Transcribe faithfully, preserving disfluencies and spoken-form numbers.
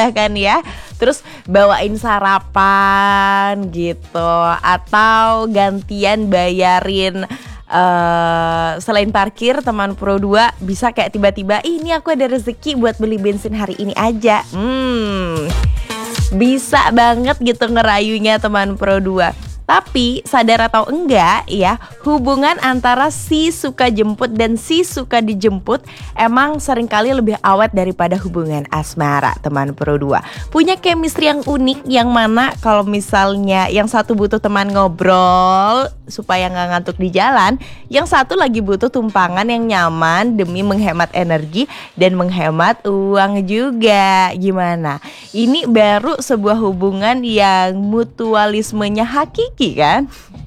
bahkan ya. Terus bawain sarapan gitu, atau gantian bayarin. Uh, selain parkir, teman Pro dua bisa kayak tiba-tiba, ini aku ada rezeki buat beli bensin hari ini aja. Hmm, bisa banget gitu ngerayunya teman Pro dua. Tapi sadar atau enggak ya, hubungan antara si suka jemput dan si suka dijemput emang seringkali lebih awet daripada hubungan asmara teman Pro dua. Punya chemistry yang unik, yang mana kalau misalnya yang satu butuh teman ngobrol supaya gak ngantuk di jalan, yang satu lagi butuh tumpangan yang nyaman demi menghemat energi dan menghemat uang juga. Gimana? Ini baru sebuah hubungan yang mutualismenya hakiki kan?